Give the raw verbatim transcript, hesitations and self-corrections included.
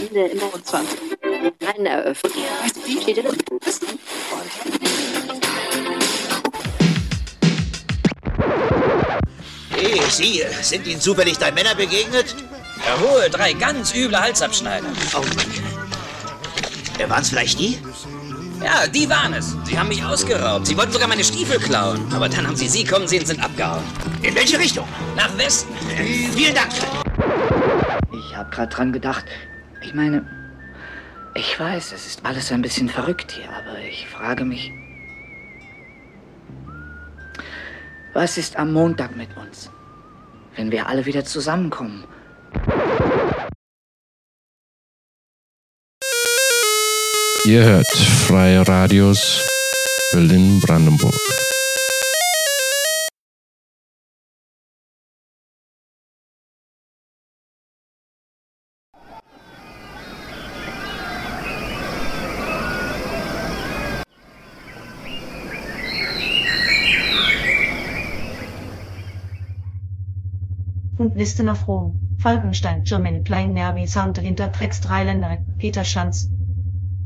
Ende im neunundzwanzig. Eine Eröffnung. Steht in Hey, Sie, sind Ihnen zufällig drei Männer begegnet? Jawohl, drei ganz üble Halsabschneider. Oh Mann. Äh, Waren es vielleicht die? Ja, die waren es. Sie haben mich ausgeraubt. Sie wollten sogar meine Stiefel klauen. Aber dann haben sie sie kommen sehen, sind abgehauen. In welche Richtung? Nach Westen. Äh, vielen Dank. Ich habe gerade dran gedacht. Ich meine, ich weiß, es ist alles ein bisschen verrückt hier, aber ich frage mich, was ist am Montag mit uns, wenn wir alle wieder zusammenkommen? Ihr hört Freie Radios Berlin-Brandenburg. Und Liste nach Rom. Falkenstein, Germany, Plain Nervi, Sound, Interprex, Dreiländer, Peter Schanz.